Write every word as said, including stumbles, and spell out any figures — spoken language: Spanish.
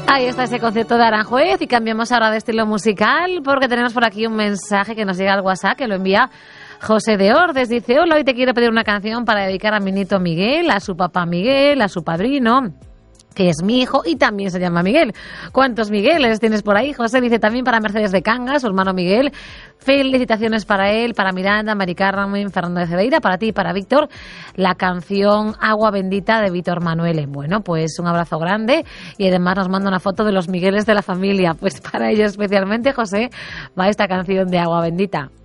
Ahí está ese concierto de Aranjuez y cambiamos ahora de estilo musical porque tenemos por aquí un mensaje que nos llega al WhatsApp que lo envía José de Ordes. Dice: hola, hoy te quiero pedir una canción para dedicar a mi nieto Miguel, a su papá Miguel, a su padrino, que es mi hijo y también se llama Miguel. ¿Cuántos Migueles tienes por ahí, José? Dice también para Mercedes de Cangas, su hermano Miguel. Felicitaciones para él, para Miranda, Mari Carmen, Fernando de Cedeira, para ti y para Víctor, la canción Agua Bendita de Víctor Manuel. Bueno, pues un abrazo grande y además nos manda una foto de los Migueles de la familia. Pues para ellos especialmente, José, va esta canción de Agua Bendita.